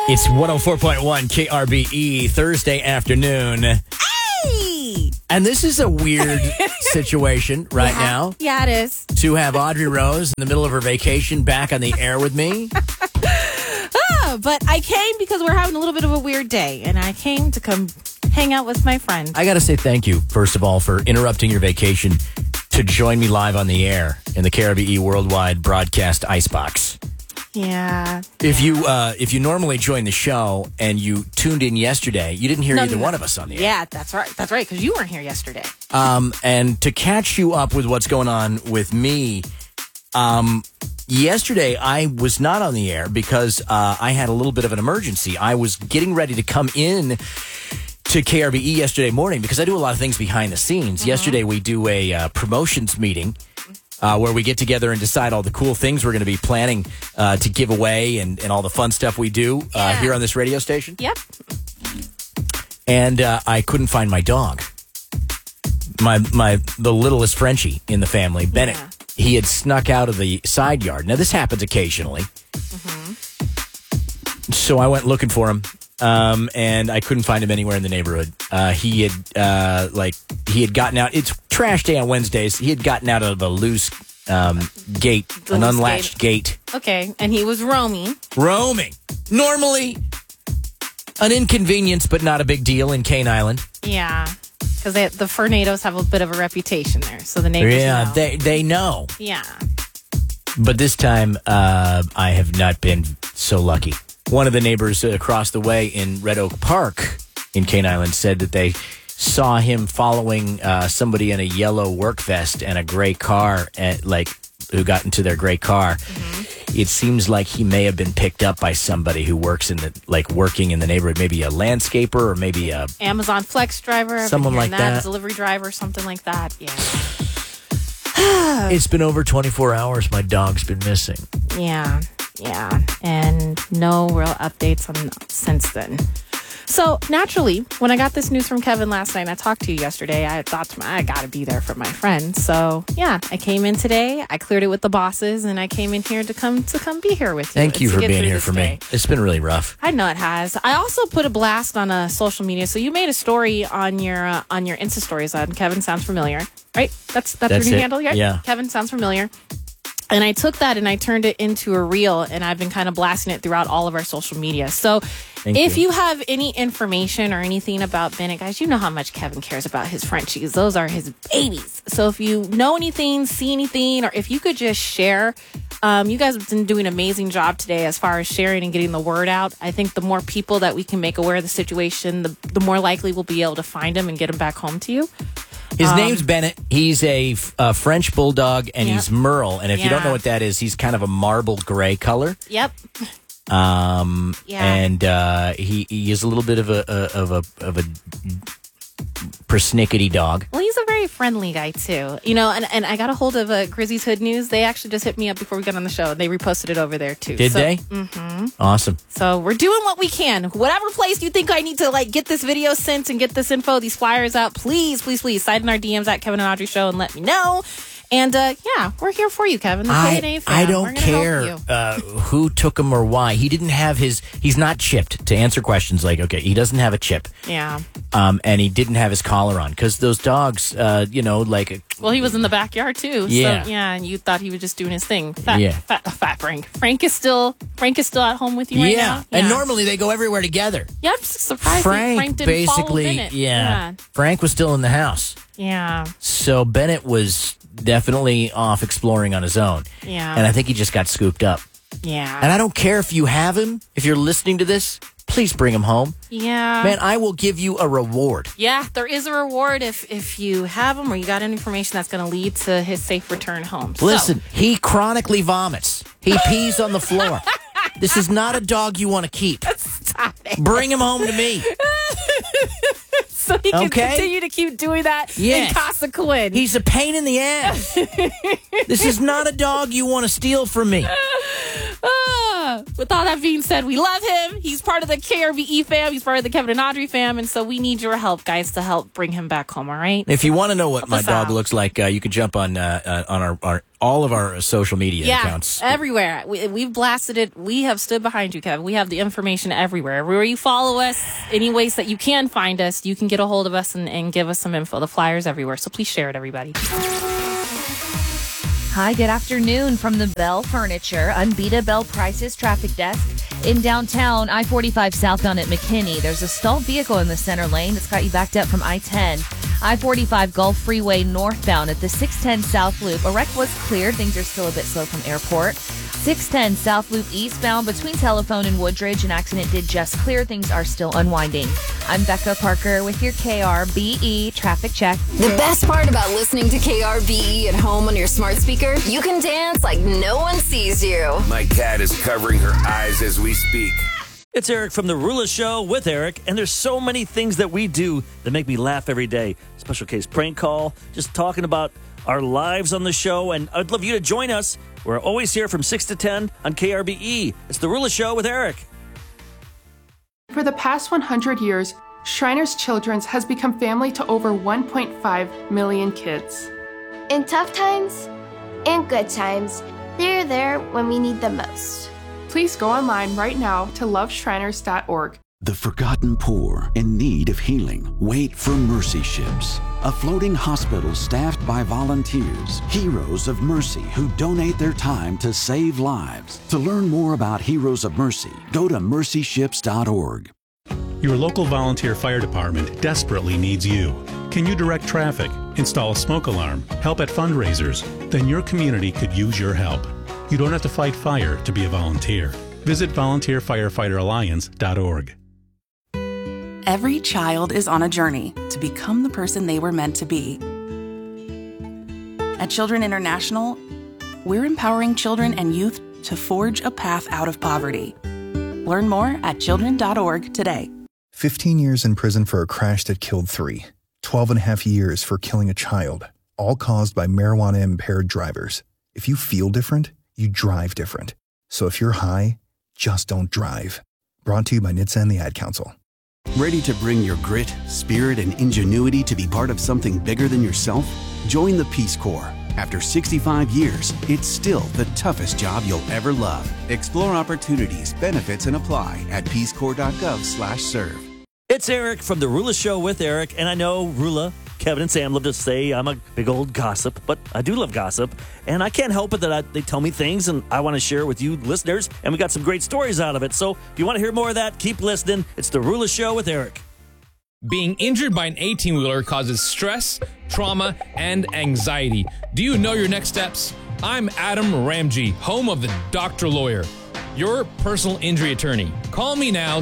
It's 104.1 KRBE, Thursday afternoon. Hey! And this is a weird situation right now. Yeah, it is. To have Audrey Rose in the middle of her vacation back on the air with me. But I came because we're having a little bit of a weird day, and I came to come hang out with my friend. I got to say thank you, first of all, for interrupting your vacation to join me live on the air in the KRBE Worldwide Broadcast Icebox. Yeah. If you normally join the show and you tuned in yesterday, you didn't hear either one of us on the air. Yeah, that's right. That's right, because you weren't here yesterday. And to catch you up with what's going on with me, yesterday I was not on the air because I had a little bit of an emergency. I was getting ready to come in to KRBE yesterday morning because I do a lot of things behind the scenes. Mm-hmm. Yesterday we do a promotions meeting where we get together and decide all the cool things we're going to be planning to give away and all the fun stuff we do here on this radio station. Yep. And I couldn't find my dog. The littlest Frenchie in the family, Bennett. Yeah. He had snuck out of the side yard. Now, this happens occasionally. Mm-hmm. So I went looking for him, and I couldn't find him anywhere in the neighborhood. He had gotten out. It's trash day on Wednesdays. He had gotten out of a loose gate, an unlatched gate. Okay, and he was roaming. Roaming. Normally, an inconvenience, but not a big deal in Cane Island. Yeah, because the Fernados have a bit of a reputation there, so the neighbors know. They know. Yeah. But this time, I have not been so lucky. One of the neighbors across the way in Red Oak Park in Cane Island said that they saw him following somebody in a yellow work vest and a gray car, who got into their gray car. Mm-hmm. It seems like he may have been picked up by somebody who works working in the neighborhood, maybe a landscaper or maybe a Amazon Flex driver, someone like that, delivery driver, something like that. Yeah. It's been over 24 hours. My dog's been missing. Yeah, and no real updates since then. So, naturally, when I got this news from Kevin last night and I talked to you yesterday, I thought I got to be there for my friend. So, yeah, I came in today, I cleared it with the bosses, and I came in here to come be here with you. Thank you for being here for me. It's been really rough. I know it has. I also put a blast on social media. So, you made a story on your Insta stories on Kevin Sounds Familiar, right? That's your new handle, right? Yeah. Kevin Sounds Familiar. And I took that and I turned it into a reel, and I've been kind of blasting it throughout all of our social media. So if you have any information or anything about Bennett, guys, you know how much Kevin cares about his Frenchies. Those are his babies. So if you know anything, see anything, or if you could just share, you guys have been doing an amazing job today as far as sharing and getting the word out. I think the more people that we can make aware of the situation, the more likely we'll be able to find him and get him back home to you. His name's Bennett. He's a French bulldog, and he's Merle. And if you don't know what that is, he's kind of a marble gray color. Yep. And he is a little bit of a persnickety dog. Well, he's a very friendly guy too. You know, and I got a hold of Grizzly's Hood News. They actually just hit me up before we got on the show. They reposted it over there too. Did they? Mm-hmm. Awesome. So we're doing what we can. Whatever place you think I need to get this video sent and get this info, these flyers out, please slide in our DMs at Kevin and Audrey Show and let me know. And, we're here for you, Kevin. The K&A fan. I don't care who took him or why. He didn't have he's not chipped to answer questions he doesn't have a chip. Yeah. And he didn't have his collar on because those dogs, well, he was in the backyard too. Yeah. So, and you thought he was just doing his thing. Fat Frank. Frank is still at home with you right now? Yeah. And normally they go everywhere together. Yeah, I'm surprised Frank didn't follow Bennett. Yeah. Frank was still in the house. Yeah. So Bennett was definitely off exploring on his own. Yeah. And I think he just got scooped up. Yeah. And I don't care if you have him, if you're listening to this, please bring him home. Yeah. Man, I will give you a reward. Yeah, there is a reward if you have him or you got any information that's going to lead to his safe return home. Listen, he chronically vomits. He pees on the floor. This is not a dog you want to keep. Stop it. Bring him home to me. So he can continue to keep doing that in Casa Quinn. He's a pain in the ass. This is not a dog you want to steal from me. With all that being said, we love him. He's part of the KRBE fam. He's part of the Kevin and Audrey fam. And so we need your help, guys, to help bring him back home, all right? If you want to know what my dog looks like, you can jump on our all of our social media accounts. Everywhere. We've blasted it. We have stood behind you, Kevin. We have the information everywhere. Everywhere you follow us, any ways that you can find us, you can get a hold of us and give us some info. The flyers everywhere. So please share it, everybody. Hi, good afternoon from the Bell Furniture Unbeatable Bell Prices Traffic Desk. In downtown, I-45 southbound at McKinney, there's a stalled vehicle in the center lane that's got you backed up from I-10. I-45 Gulf Freeway northbound at the 610 South Loop. A wreck was cleared. Things are still a bit slow from Airport. 610 South Loop eastbound between Telephone and Woodridge. An accident did just clear. Things are still unwinding. I'm Becca Parker with your KRBE traffic check. The best part about listening to KRBE at home on your smart speaker, you can dance like no one sees you. My cat is covering her eyes as we speak. It's Eric from The Rula Show with Eric, and there's so many things that we do that make me laugh every day. Special case prank call, just talking about our lives on the show, and I'd love you to join us. We're always here from 6 to 10 on KRBE. It's The Rula Show with Eric. For the past 100 years, Shriners Children's has become family to over 1.5 million kids. In tough times and good times, they're there when we need them most. Please go online right now to loveshriners.org. The forgotten poor in need of healing wait for Mercy Ships, a floating hospital staffed by volunteers, heroes of mercy who donate their time to save lives. To learn more about Heroes of Mercy, go to mercyships.org. Your local volunteer fire department desperately needs you. Can you direct traffic, install a smoke alarm, help at fundraisers? Then your community could use your help. You don't have to fight fire to be a volunteer. Visit volunteerfirefighteralliance.org. Every child is on a journey to become the person they were meant to be. At Children International, we're empowering children and youth to forge a path out of poverty. Learn more at children.org today. 15 years in prison for a crash that killed 3. 12 and a half years for killing a child, all caused by marijuana-impaired drivers. If you feel different, you drive different. So if you're high, just don't drive. Brought to you by NHTSA and the Ad Council. Ready to bring your grit, spirit, and ingenuity to be part of something bigger than yourself? Join the Peace Corps. After 65 years, it's still the toughest job you'll ever love. Explore opportunities, benefits, and apply at peacecorps.gov/serve. It's Eric from The Rula Show with Eric, and I know Rula, Kevin, and Sam love to say I'm a big old gossip, but I do love gossip, and I can't help it that they tell me things, and I want to share with you listeners, and we got some great stories out of it. So if you want to hear more of that, keep listening. It's The Rula Show with Eric. Being injured by an 18-wheeler causes stress, trauma, and anxiety. Do you know your next steps? I'm Adam Ramji, home of the Doctor Lawyer, your personal injury attorney. Call me now,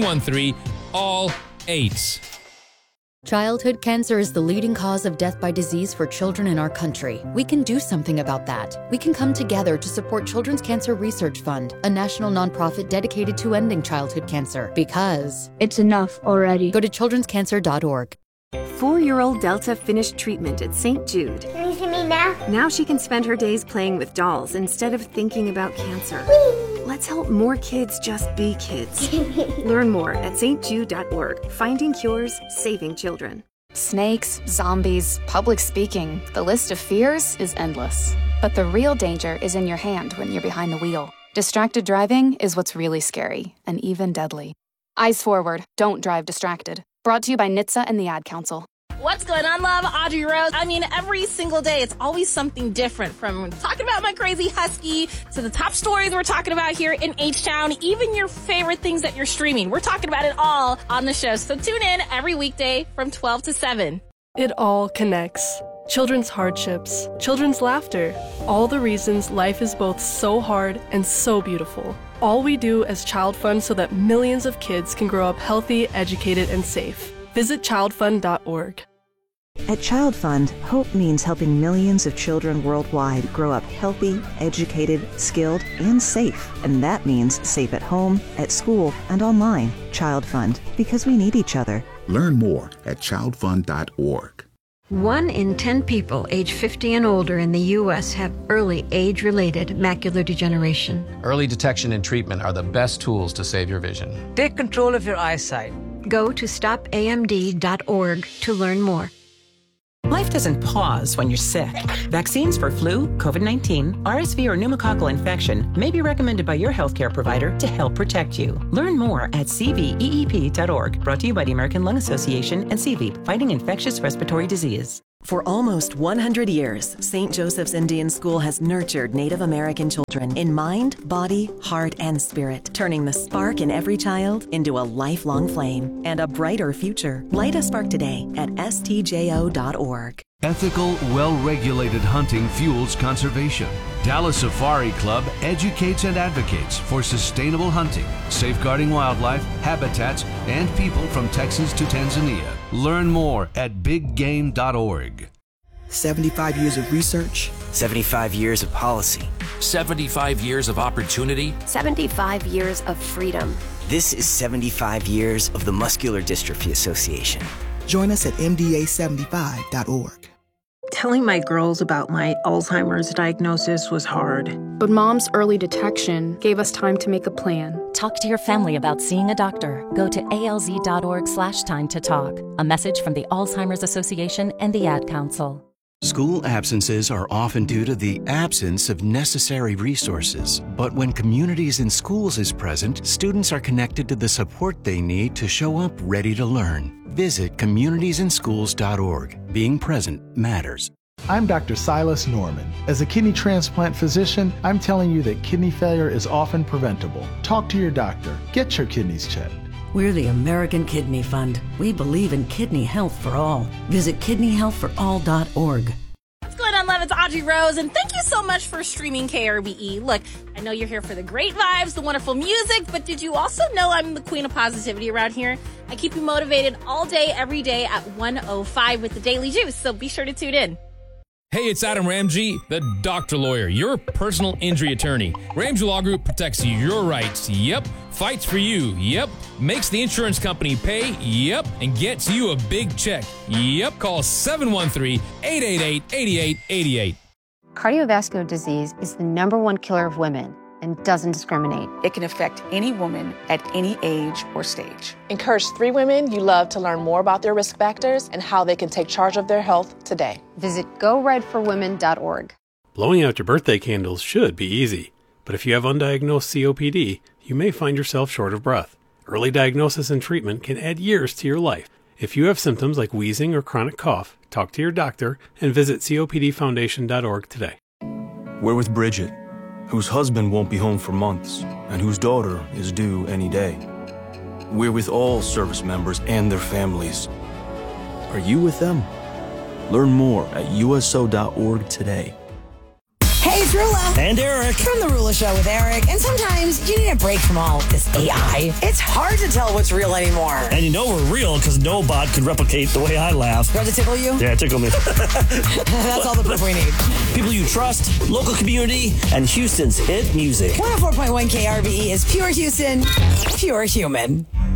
713-ALL-8. Childhood cancer is the leading cause of death by disease for children in our country. We can do something about that. We can come together to support Children's Cancer Research Fund, a national nonprofit dedicated to ending childhood cancer. Because it's enough already. Go to childrenscancer.org. 4-year-old Delta finished treatment at St. Jude. Can you see me now? Now she can spend her days playing with dolls instead of thinking about cancer. Let's help more kids just be kids. Learn more at stjude.org. Finding cures, saving children. Snakes, zombies, public speaking. The list of fears is endless. But the real danger is in your hand when you're behind the wheel. Distracted driving is what's really scary and even deadly. Eyes forward. Don't drive distracted. Brought to you by NHTSA and the Ad Council. What's going on, love? Audrey Rose. I mean, every single day, it's always something different, from talking about my crazy husky to the top stories we're talking about here in H-Town, even your favorite things that you're streaming. We're talking about it all on the show. So tune in every weekday from 12 to 7. It all connects. Children's hardships, children's laughter, all the reasons life is both so hard and so beautiful. All we do as Child Fund so that millions of kids can grow up healthy, educated, and safe. Visit childfund.org. At Child Fund, hope means helping millions of children worldwide grow up healthy, educated, skilled, and safe. And that means safe at home, at school, and online. Child Fund, because we need each other. Learn more at childfund.org. 1 in 10 people age 50 and older in the U.S. have early age-related macular degeneration. Early detection and treatment are the best tools to save your vision. Take control of your eyesight. Go to stopamd.org to learn more. Life doesn't pause when you're sick. Vaccines for flu, COVID-19, RSV, or pneumococcal infection may be recommended by your healthcare provider to help protect you. Learn more at cveep.org. Brought to you by the American Lung Association and CVEEP, fighting infectious respiratory disease. For almost 100 years, St. Joseph's Indian School has nurtured Native American children in mind, body, heart, and spirit, turning the spark in every child into a lifelong flame and a brighter future. Light a spark today at stjo.org. Ethical, well-regulated hunting fuels conservation. Dallas Safari Club educates and advocates for sustainable hunting, safeguarding wildlife, habitats, and people from Texas to Tanzania. Learn more at biggame.org. 75 years of research. 75 years of policy. 75 years of opportunity. 75 years of freedom. This is 75 years of the Muscular Dystrophy Association. Join us at mda75.org. Telling my girls about my Alzheimer's diagnosis was hard. But Mom's early detection gave us time to make a plan. Talk to your family about seeing a doctor. Go to alz.org/time-to-talk. A message from the Alzheimer's Association and the Ad Council. School absences are often due to the absence of necessary resources. But when Communities in Schools is present, students are connected to the support they need to show up ready to learn. Visit communitiesinschools.org. Being present matters. I'm Dr. Silas Norman. As a kidney transplant physician, I'm telling you that kidney failure is often preventable. Talk to your doctor. Get your kidneys checked. We're the American Kidney Fund. We believe in kidney health for all. Visit kidneyhealthforall.org. What's going on, love? It's Audrey Rose, and thank you so much for streaming KRBE. Look, I know you're here for the great vibes, the wonderful music, but did you also know I'm the queen of positivity around here? I keep you motivated all day, every day at 1:05 with the Daily Juice, so be sure to tune in. Hey, it's Adam Ramji, the Doctor Lawyer, your personal injury attorney. Ramji Law Group protects your rights. Yep. Fights for you. Yep. Makes the insurance company pay. Yep. And gets you a big check. Yep. Call 713-888-8888. Cardiovascular disease is the #1 killer of women and doesn't discriminate. It can affect any woman at any age or stage. Encourage 3 women you love to learn more about their risk factors and how they can take charge of their health today. Visit GoRedForWomen.org. Blowing out your birthday candles should be easy, but if you have undiagnosed COPD, you may find yourself short of breath. Early diagnosis and treatment can add years to your life. If you have symptoms like wheezing or chronic cough, talk to your doctor and visit COPDFoundation.org today. We're with Bridget, whose husband won't be home for months, and whose daughter is due any day. We're with all service members and their families. Are you with them? Learn more at USO.org today. Hey, it's Rula. And Eric. From The Rula Show with Eric. And sometimes you need a break from all this AI. It's hard to tell what's real anymore. And you know we're real because no bot can replicate the way I laugh. Does it tickle you? Yeah, it tickled me. That's all the proof we need. People you trust, local community, and Houston's hit music. 104.1 KRBE is pure Houston, pure human.